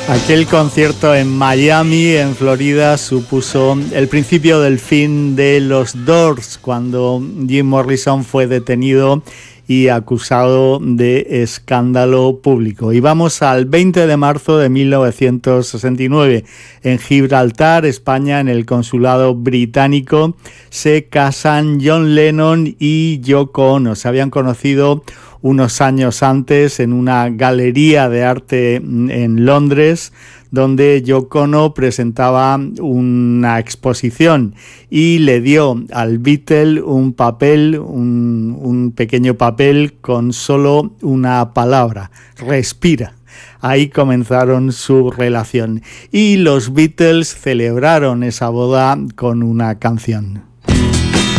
Aquel concierto en Miami, en Florida, supuso el principio del fin de los Doors, cuando Jim Morrison fue detenido y acusado de escándalo público. Y vamos al 20 de marzo de 1969. En Gibraltar, España, en el consulado británico, se casan John Lennon y Yoko Ono. Se habían conocido unos años antes en una galería de arte en Londres, donde Yoko Ono presentaba una exposición y le dio al Beatle un papel, un pequeño papel con solo una palabra: respira. Ahí comenzaron su relación y los Beatles celebraron esa boda con una canción.